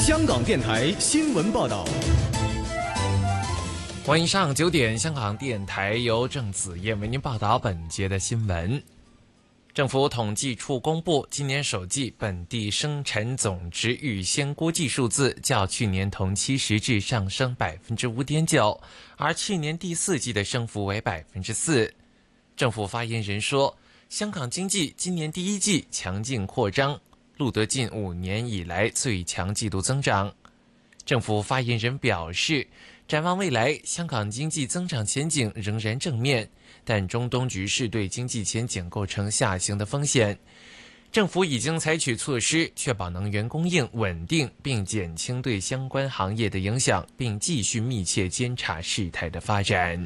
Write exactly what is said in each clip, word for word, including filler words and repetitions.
香港电台新闻报道。 欢迎上九点，香港电台由郑子燕为您报道本节的新闻。政府统计处公布，今年首季本地生产总值预先估计数字较去年同期实质上升 百分之五点九， 而去年第四季的升幅为 百分之四。 政府发言人说，香港经济今年第一季强劲扩张，录得近五年以来最强季度增长。政府发言人表示，展望未来，香港经济增长前景仍然正面，但中东局势对经济前景构成下行的风险。政府已经采取措施，确保能源供应稳定，并减轻对相关行业的影响，并继续密切监察事态的发展。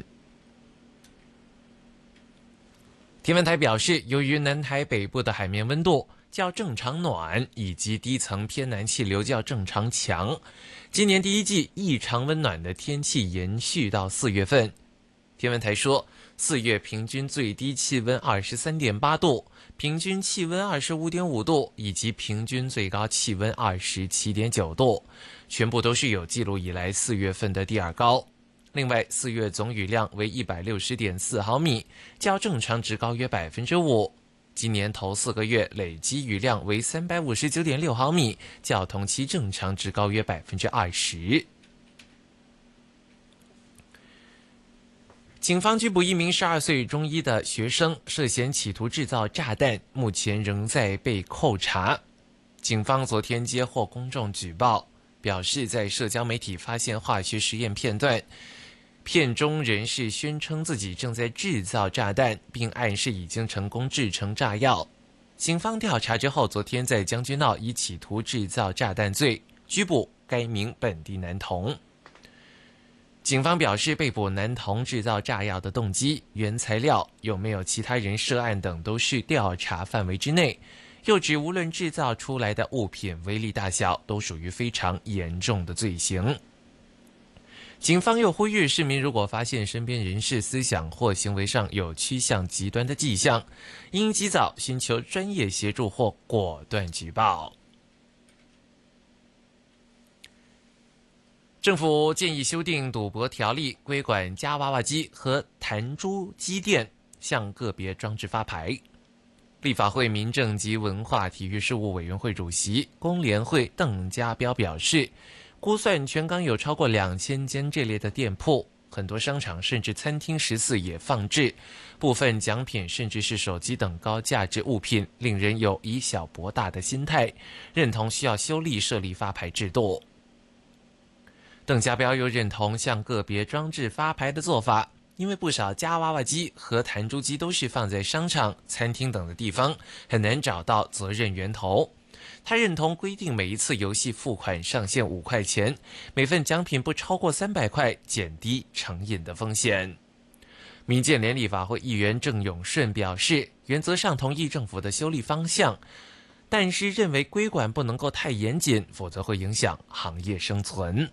天文台表示，由于南海北部的海面温度较正常暖，以及低层偏南气流较正常强，今年第一季异常温暖的天气延续到四月份。天文台说，四月平均最低气温 二十三点八度，平均气温 二十五点五度，以及平均最高气温 二十七点九度，全部都是有记录以来四月份的第二高。另外，四月总雨量为 一百六十点四毫米，较正常值高约 百分之五。今年头四个月累积雨量为 三百五十九点六毫米，较同期正常值高约 百分之二十。警方拘捕一名十二岁中一的学生，涉嫌企图制造炸弹，目前仍在被扣查。警方昨天接获公众举报，表示在社交媒体发现化学实验片段，片中人士宣称自己正在制造炸弹，并暗示已经成功制成炸药。警方调查之后，昨天在将军澳以企图制造炸弹罪拘捕该名本地男童。警方表示，被捕男童制造炸药的动机、原材料、有没有其他人涉案等都是调查范围之内。又指无论制造出来的物品威力大小，都属于非常严重的罪行。警方又呼吁市民，如果发现身边人士思想或行为上有趋向极端的迹象，应及早寻求专业协助或果断举报。政府建议修订赌博条例，规管夹娃娃机和弹珠机店向个别装置发牌。立法会民政及文化体育事务委员会主席工联会邓家彪表示，估算全港有超过两千间这类的店铺，很多商场甚至餐厅食肆也放置，部分奖品甚至是手机等高价值物品，令人有以小博大的心态，认同需要修例设立发牌制度。邓家彪又认同向个别装置发牌的做法，因为不少夹娃娃机和弹珠机都是放在商场、餐厅等的地方，很难找到责任源头。他认同规定每一次游戏付款上限五块钱，每份奖品不超过三百块，减低成瘾的风险。民建联立法会议员郑永顺表示，原则上同意政府的修例方向，但是认为规管不能够太严谨，否则会影响行业生存。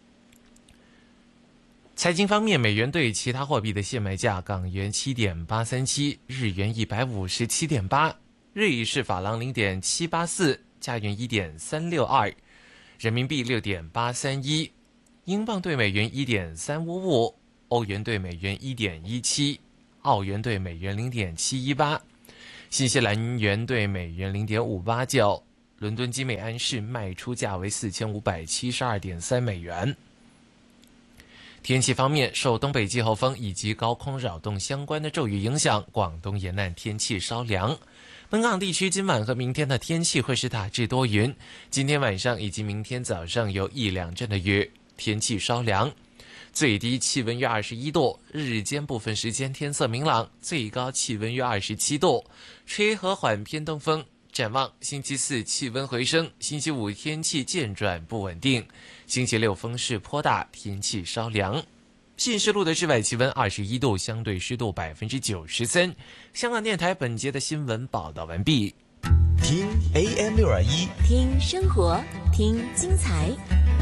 财经方面，美元对其他货币的现卖价：港元 七点八三七， 日元 一百五十七点八， 瑞士法郎 零点七八四， 加元 一点三六二， 人民币 六点八三一， 英镑对美元 一点三五五， 欧元对美元 一点一七， 澳元对美元 零点七一八， 新西兰元对美元 零点五八九， 伦敦金美安市卖出价为 四千五百七十二点三美元。天气方面，受东北季候风以及高空扰动相关的骤雨影响，广东沿岸天气稍凉。本港地区今晚和明天的天气会是大致多云，今天晚上以及明天早上有一两阵的雨，天气稍凉。最低气温约二十一度，日间部分时间天色明朗，最高气温约二十七度，吹和缓偏东风。展望星期四气温回升，星期五天气渐转不稳定，星期六风势颇大，天气稍凉。信市路的室外气温二十一度，相对湿度百分之九十三。香港电台本节的新闻报道完毕。 听 A M 六二一， 听生活，听精彩。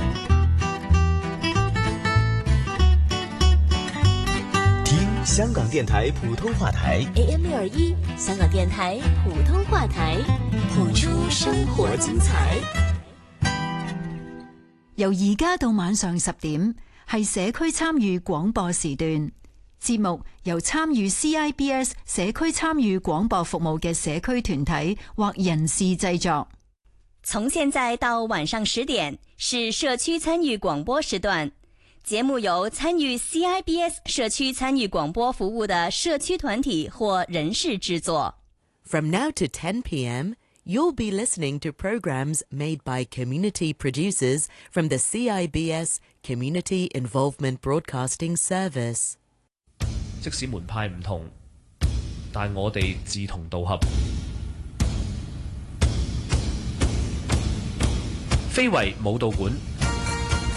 听香港电台普通话台 A M 六二一，香港电台普通话台，谱出生活精彩。 由而家到晚上十點，係社區參與廣播時段。節目由參與 C I B S 社區參與廣播服務嘅社區團體或人士製作。 從現在到晚上十點是社區參與廣播時段，節目由參與 C I B S 社區參與廣播服務的社區團體或人士製作。 From now to ten p.m., you'll be listening to programs made by community producers from the C I B S Community Involvement Broadcasting Service. 即使門派唔同，但我哋志同道合。非遺舞蹈館